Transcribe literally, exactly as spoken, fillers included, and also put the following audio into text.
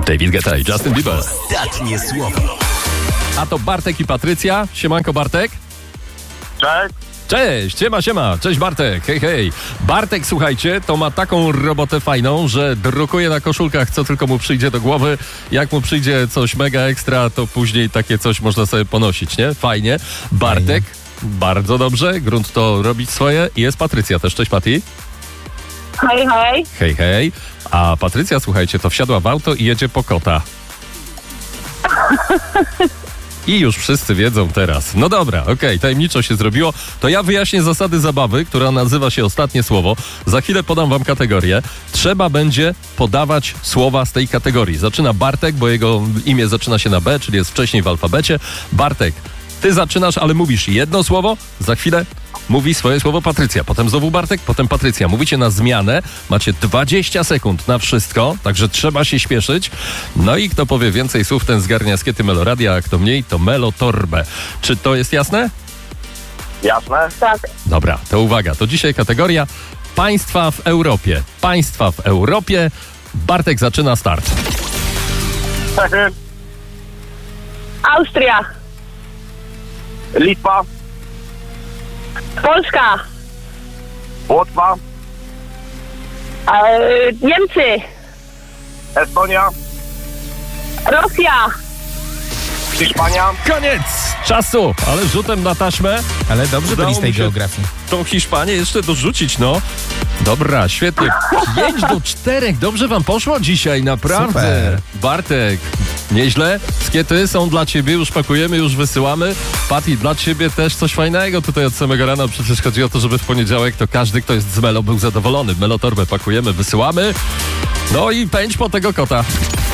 David Guetta i Justin Bieber. Ostatnie słowo. A to Bartek i Patrycja. Siemanko, Bartek. Cześć. Cześć, siema, siema. Cześć, Bartek. Hej, hej. Bartek, słuchajcie, to ma taką robotę fajną, że drukuje na koszulkach, co tylko mu przyjdzie do głowy. Jak mu przyjdzie coś mega ekstra, to później takie coś można sobie ponosić, nie? Fajnie. Bartek, Fajnie. Bardzo dobrze. Grunt to robić swoje. I jest Patrycja też. Cześć, Pati. Hej, hej. Hej, hej. A Patrycja, słuchajcie, to wsiadła w auto i jedzie po kota. I już wszyscy wiedzą teraz. No dobra, okej, okay, tajemniczo się zrobiło. To ja wyjaśnię zasady zabawy, która nazywa się Ostatnie Słowo. Za chwilę podam wam kategorię. Trzeba będzie podawać słowa z tej kategorii. Zaczyna Bartek, bo jego imię zaczyna się na B, czyli jest wcześniej w alfabecie. Bartek, ty zaczynasz, ale mówisz jedno słowo. Za chwilę mówi swoje słowo Patrycja. Potem znowu Bartek, potem Patrycja. Mówicie na zmianę. Macie dwadzieścia sekund na wszystko, także trzeba się śpieszyć. No i kto powie więcej słów, ten zgarnia skiety Meloradia, a kto mniej, to Melotorbę. Czy to jest jasne? Jasne? Tak. Dobra, to uwaga. To dzisiaj kategoria państwa w Europie. Państwa w Europie. Bartek zaczyna start. Austria. Litwa. Polska. Łotwa. E, Niemcy. Estonia. Rosja. Hiszpania. Koniec czasu, ale rzutem na taśmę. Ale dobrze Udało byli z tej mu się geografii. Tą Hiszpanię jeszcze dorzucić, no. Dobra, świetnie. pięć do czterech. Dobrze wam poszło dzisiaj, naprawdę. Super. Bartek, nieźle. Skiety są dla ciebie, już pakujemy, już wysyłamy. Pati, dla ciebie też coś fajnego tutaj od samego rana. Przecież chodzi o to, żeby w poniedziałek to każdy, kto jest z Melo, był zadowolony. Melotorbę pakujemy, wysyłamy. No i pędź po tego kota.